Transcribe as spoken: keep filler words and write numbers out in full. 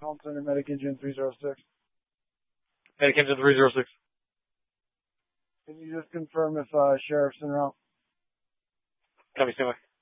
Call center Medic Engine three zero six. Medic Engine three zero six. Can you just confirm if uh, Sheriff's en route? Copy, stand by.